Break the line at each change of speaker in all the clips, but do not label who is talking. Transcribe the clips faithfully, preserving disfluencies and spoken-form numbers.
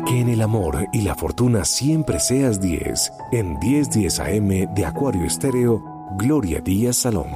Que en el amor y la fortuna siempre seas diez. En diez diez A M de Acuario Estéreo, Gloria Díaz Salón.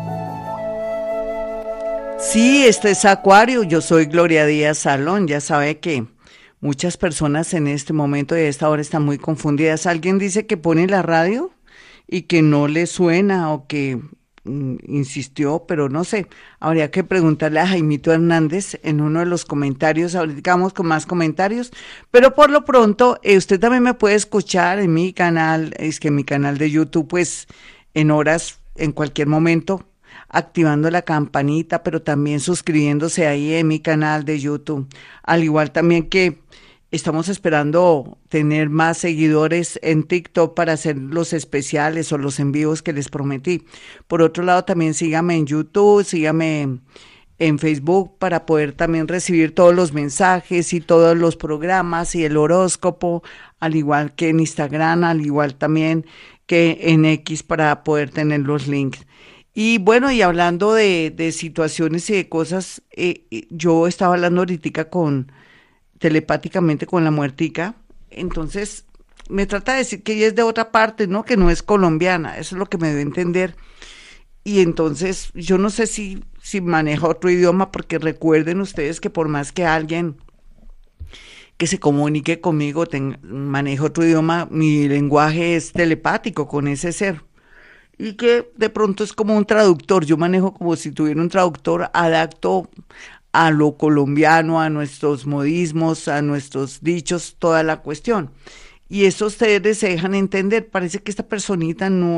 Sí, este es Acuario, yo soy Gloria Díaz Salón. Ya sabe que muchas personas en este momento y a esta hora están muy confundidas. Alguien dice que pone la radio y que no le suena o que mm, insistió, pero no sé. Habría que preguntarle a Jaimito Hernández en uno de los comentarios. Ahorita vamos con más comentarios, pero por lo pronto eh, usted también me puede escuchar en mi canal, es que mi canal de YouTube, pues en horas, en cualquier momento, activando la campanita, pero también suscribiéndose ahí en mi canal de YouTube. Al igual también que estamos esperando tener más seguidores en TikTok para hacer los especiales o los en vivos que les prometí. Por otro lado, también sígame en YouTube, sígame en Facebook para poder también recibir todos los mensajes y todos los programas y el horóscopo, al igual que en Instagram, al igual también que en X para poder tener los links. Y bueno, y hablando de, de situaciones y de cosas, eh, eh, yo estaba hablando ahorita con, telepáticamente con la muertica, entonces me trata de decir que ella es de otra parte, ¿no? Que no es colombiana, eso es lo que me dio a entender. Y entonces yo no sé si, si maneja otro idioma, porque recuerden ustedes que por más que alguien que se comunique conmigo ten, maneje otro idioma, mi lenguaje es telepático con ese ser. Y que de pronto es como un traductor, yo manejo como si tuviera un traductor, adapto a lo colombiano, a nuestros modismos, a nuestros dichos, toda la cuestión. Y eso ustedes se dejan entender, parece que esta personita no